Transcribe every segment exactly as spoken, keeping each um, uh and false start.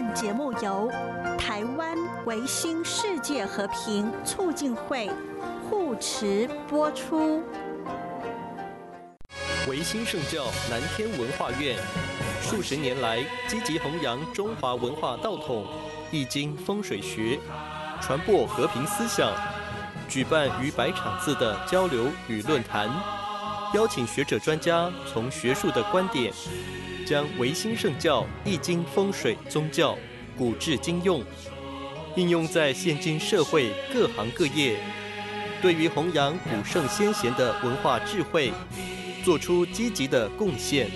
节目由台湾维新世界和平促进会护持播出。 维新圣教南天文化院数十年来积极弘扬中华文化道统、易经风水学，传播和平思想，举办逾百场次的交流与论坛，邀请学者专家从学术的观点，将维新圣教易经风水宗教古至今用，应用在现今社会各行各业，对于弘扬古圣先贤的文化智慧，做出积极的贡献。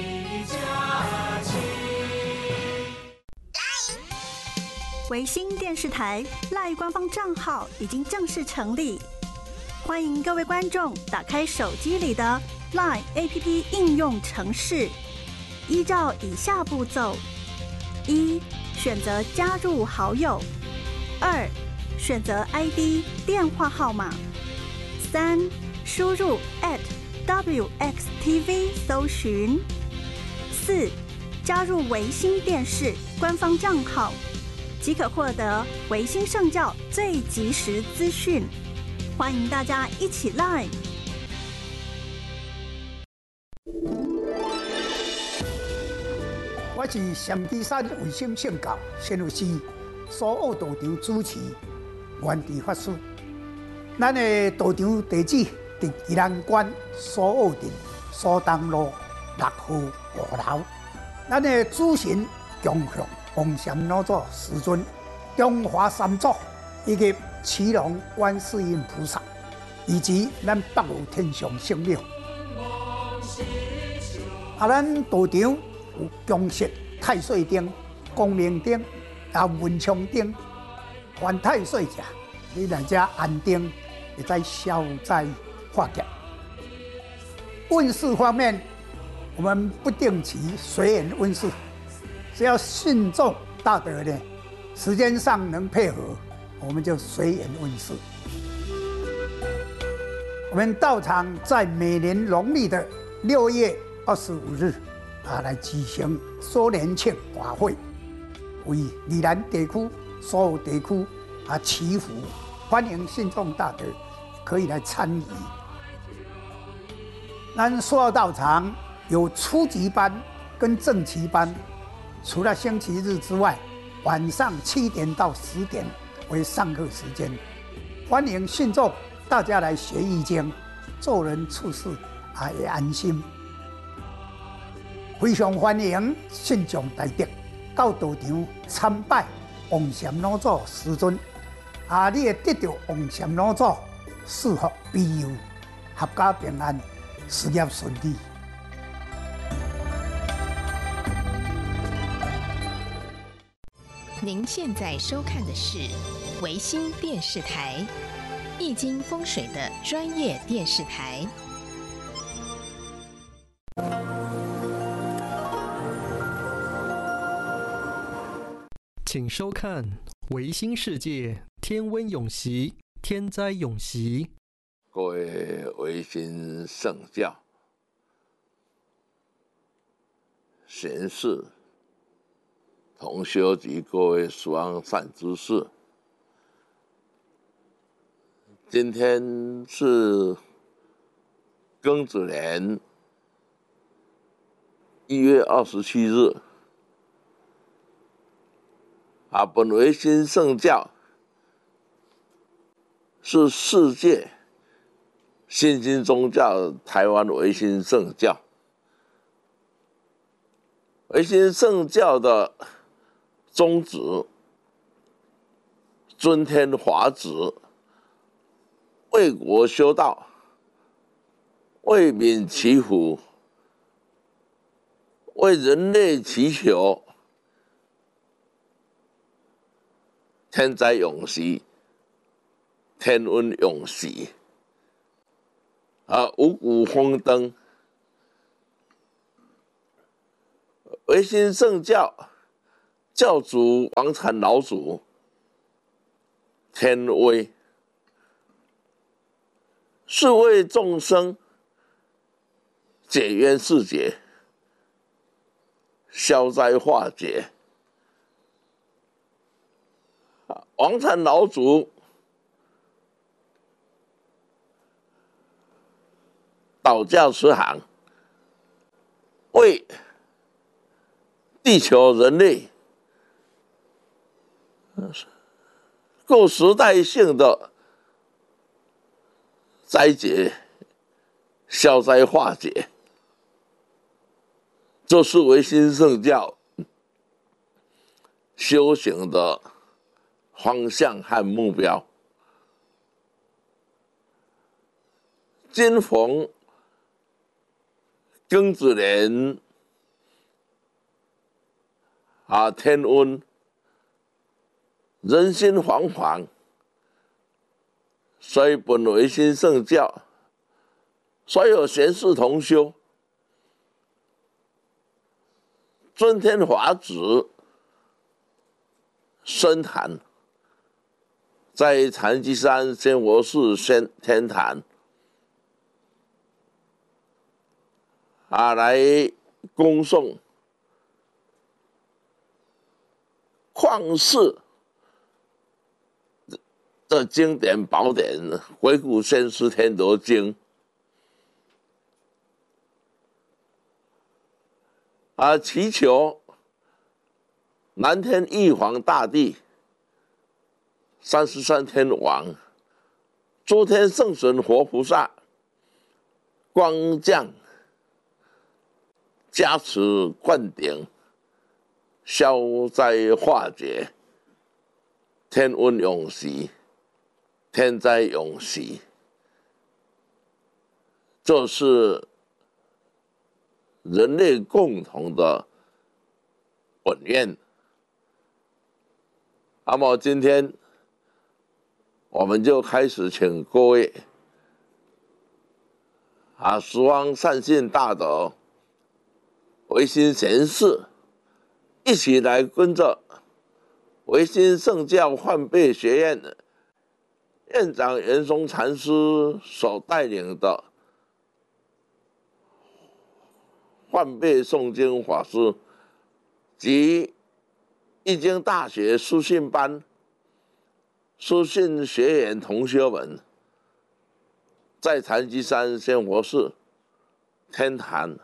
维新电视台 LINE 官方账号已经正式成立，欢迎各位观众打开手机里的 LINE A P P 应用程式，依照以下步骤：一、选择加入好友；二、选择 I D 电话号码；三、输入 at W X T V 搜寻；四、加入维新电视官方账号，即可获得维新圣教最及时资讯。欢迎大家一起来！ 我是陕基山维新圣教宣教师苏澳道场主持元智法师。咱的道场地址伫宜兰县苏澳镇苏东路六号五楼。咱的主神供向王禅老祖师尊、中华三祖以及祁龙观世音菩萨，以及咱北无天上圣庙。啊，咱道场有供设太岁灯、光明灯、啊文昌灯。犯太岁者，你来遮安定，会使消灾化解。运势方面，我们不定期随缘运势，只要信众大德呢，时间上能配合，我们就随缘运势。我们道场在每年农历的六月二十五日啊，来举行周年庆法会，为宜兰地区所有地区啊祈福，欢迎信众大德可以来参与。咱苏澳道场有初级班跟正期班，除了星期日之外，晚上七点到十点为上课时间，欢迎信众大家来学易经，做人处事啊也安心。非常欢迎信众大德到道场参拜王禅老祖师尊，啊，你会得到王禅老祖赐福庇佑，合家平安，事业顺利。 您现在收看的是维新电视台易经风水的专业电视台。 请收看维新世界天温永息，天灾永息。 各位维新圣教贤士、同修及各位殊安善知识，今天是庚子年一月二十七日。啊，本维新圣教是世界新兴宗教台湾维新圣教。维新圣教的宗旨，尊天华旨，为国修道，为民祈福，为人类祈求天灾永息，天温永息，啊，五谷丰登。维新圣教教主王禅老祖天威，是为众生解冤释结，消灾化解， 王禅老祖道教慈航，为地球人类各时代性的灾劫消灾化解，这是唯心圣教修行的方向和目标。今逢庚子年啊，天温，人心惶惶，所以本唯心圣教所有贤士同修尊天法旨深坛，在禅机山仙佛寺仙天坛啊，来恭送旷世的经典宝典《回古先师天德经》啊，祈求南天玉皇大帝、三十三天王、诸天圣神活菩萨光降加持灌顶，消灾化解，天温永息，天灾永息。这是人类共同的本愿。那么今天我们就开始请各位啊，十方善信大德、唯心贤士一起来跟着唯心圣教换辈学院院长袁松禅师所带领的换辈诵经法师及易经大学书信班书信学员同学们，在禅机山仙佛寺天坛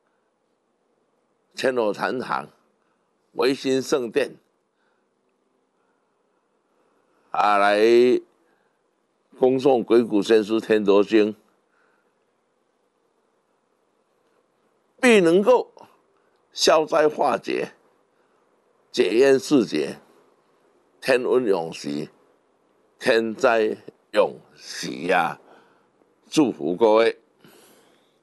千罗禅堂唯心圣殿啊，来恭诵《鬼谷先师天德经》，必能够消灾化解、解冤释结、天温永息、天灾永息呀！祝福各位。